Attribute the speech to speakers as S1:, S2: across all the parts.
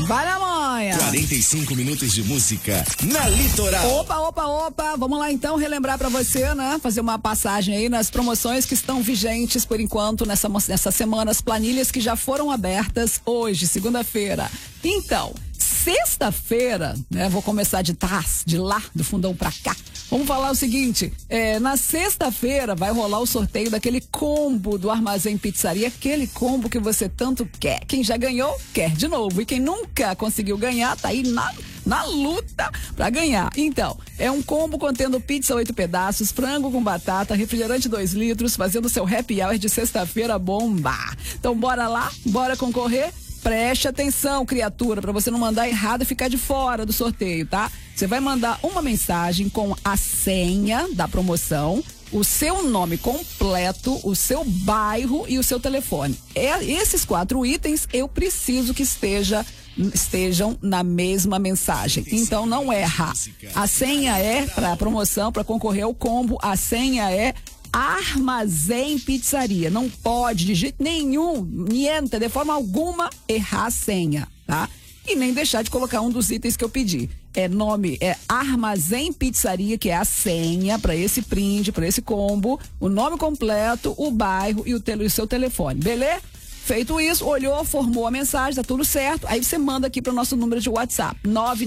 S1: Vai na manha.
S2: 45 minutos de música na Litoral.
S1: Opa. Vamos lá então relembrar pra você, né? Fazer uma passagem aí nas promoções que estão vigentes por enquanto nessa semana, as planilhas que já foram abertas hoje, segunda-feira. Então, sexta-feira, né? Vou começar de lá, do fundão pra cá. Vamos falar o seguinte, na sexta-feira vai rolar o sorteio daquele combo do Armazém Pizzaria, aquele combo que você tanto quer. Quem já ganhou, quer de novo. E quem nunca conseguiu ganhar, tá aí na luta pra ganhar. Então, é um combo contendo pizza 8 pedaços, frango com batata, refrigerante 2 litros, fazendo seu happy hour de sexta-feira bomba. Então, bora lá, bora concorrer. Preste atenção, criatura, para você não mandar errado e ficar de fora do sorteio, tá? Você vai mandar uma mensagem com a senha da promoção, o seu nome completo, o seu bairro e o seu telefone. Esses 4 itens eu preciso que estejam na mesma mensagem. Então não erra. A senha é para a promoção, para concorrer ao combo, a senha é Armazém Pizzaria. Não pode de jeito nenhum, niente, de forma alguma, errar a senha, tá? E nem deixar de colocar um dos itens que eu pedi. É Armazém Pizzaria, que é a senha para esse brinde, para esse combo, o nome completo, o bairro e o seu telefone, beleza? Feito isso, olhou, formou a mensagem, tá tudo certo. Aí você manda aqui para o nosso número de WhatsApp,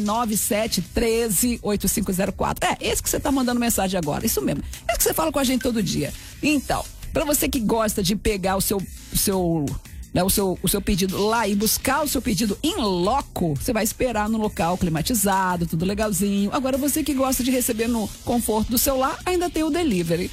S1: 997-13-8504. Esse que você tá mandando mensagem agora, isso mesmo. Esse que você fala com a gente todo dia. Então, para você que gosta de pegar o seu pedido lá e buscar o seu pedido in loco, você vai esperar no local climatizado, tudo legalzinho. Agora, você que gosta de receber no conforto do celular, ainda tem o delivery,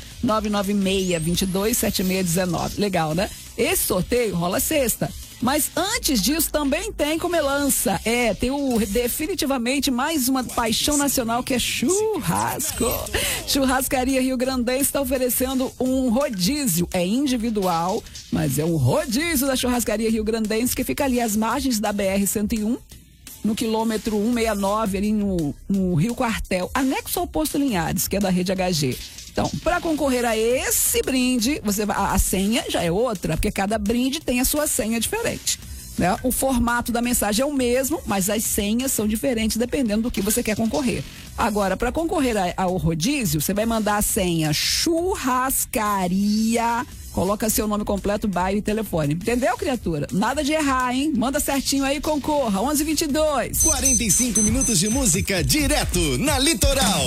S1: 996-22-7619. Legal, né? Esse sorteio rola sexta. Mas antes disso também tem comelança. Tem definitivamente mais uma paixão nacional que é churrasco. Churrascaria Rio Grandense está oferecendo um rodízio. É individual, mas é um rodízio da Churrascaria Rio Grandense que fica ali às margens da BR-101, no quilômetro 169, ali no Rio Quartel, anexo ao Posto Linhares, que é da Rede HG. Então, para concorrer a esse brinde, a senha já é outra, porque cada brinde tem a sua senha diferente, né? O formato da mensagem é o mesmo, mas as senhas são diferentes dependendo do que você quer concorrer. Agora, para concorrer ao rodízio, você vai mandar a senha churrascaria, coloca seu nome completo, bairro e telefone. Entendeu, criatura? Nada de errar, hein? Manda certinho aí e concorra. 11:22.
S2: 45 minutos de música direto na Litoral.